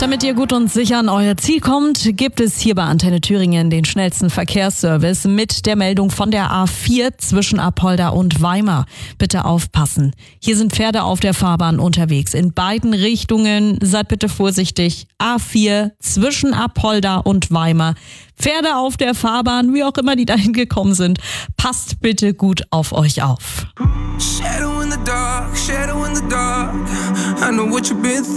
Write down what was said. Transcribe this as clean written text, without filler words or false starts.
Damit ihr gut und sicher an euer Ziel kommt, gibt es hier bei Antenne Thüringen den schnellsten Verkehrsservice mit der Meldung von der A4 zwischen Apolda und Weimar. Bitte aufpassen. Hier sind Pferde auf der Fahrbahn unterwegs. In beiden Richtungen seid bitte vorsichtig. A4 zwischen Apolda und Weimar. Pferde auf der Fahrbahn, wie auch immer die dahin gekommen sind. Passt bitte gut auf euch auf. Shadow in the dark, I know what you've been